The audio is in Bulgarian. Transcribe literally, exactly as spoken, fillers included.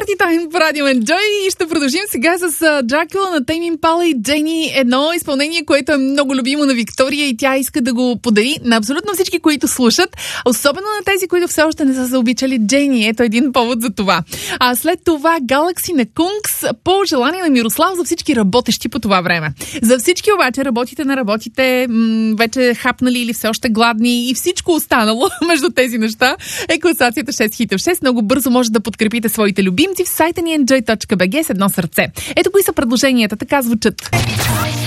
Party Time по Радио Enjoy и ще продължим сега с Dracula на Тейм Импала и Джени. Едно изпълнение, което е много любимо на Виктория и тя иска да го подари на абсолютно всички, които слушат, особено на тези, които все още не са заобичали Джени. Ето един повод за това. А след това Galaxy на Kungs по желание на Мирослав за всички работещи по това време. За всички обаче работите, не работите, м- вече хапнали или все още гладни и всичко останало между тези неща е класацията шест хита в шест. Много бързо може да подкрепите своите любимци в сайта ни enjoy точка би джи с едно сърце. Ето кои са предложенията, така звучат.